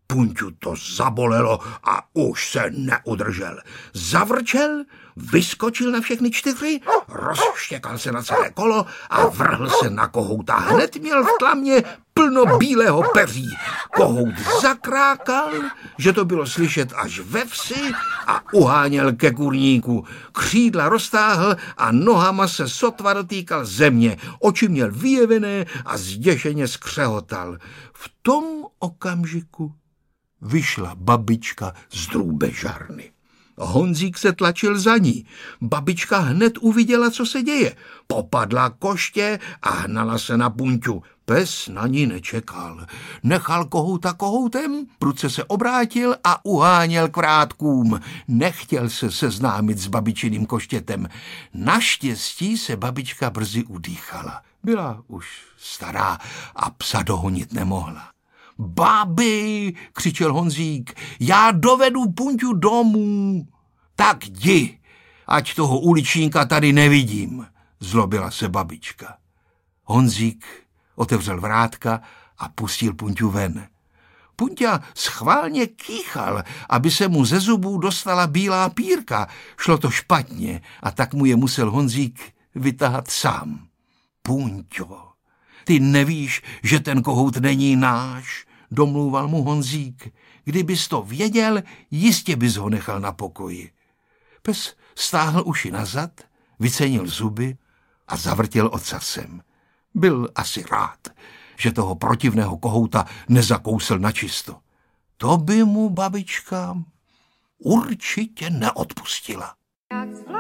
Punťu to zabolelo a už se neudržel. Zavrčel, vyskočil na všechny 4, rozštěkal se na celé kolo a vrhl se na kohouta. Hned měl v tlamě plno bílého peří. Kohout zakrákal, že to bylo slyšet až ve vsi a uháněl ke kurníku. Křídla roztáhl a nohama se sotva dotýkal země. Oči měl vyjevené a zděšeně skřehotal. V tom okamžiku vyšla babička z drůbežárny. Honzík se tlačil za ní. Babička hned uviděla, co se děje. Popadla koště a hnala se na Punťu. Pes na ní nečekal. Nechal kohouta kohoutem, prudce se obrátil a uháněl k vrátkům. Nechtěl se seznámit s babičiným koštětem. Naštěstí se babička brzy udýchala. Byla už stará a psa dohonit nemohla. Babi, křičel Honzík, já dovedu Punťu domů. Tak jdi, ať toho uličníka tady nevidím, zlobila se babička. Honzík otevřel vrátka a pustil Punťu ven. Punťa schválně kýchal, aby se mu ze zubů dostala bílá pírka. Šlo to špatně a tak mu je musel Honzík vytahat sám. Punťo, ty nevíš, že ten kohout není náš, domlouval mu Honzík. Kdybys to věděl, jistě bys ho nechal na pokoji. Pes stáhl uši nazad, vycenil zuby a zavrtěl ocasem. Byl asi rád, že toho protivného kohouta nezakousl načisto. To by mu babička určitě neodpustila.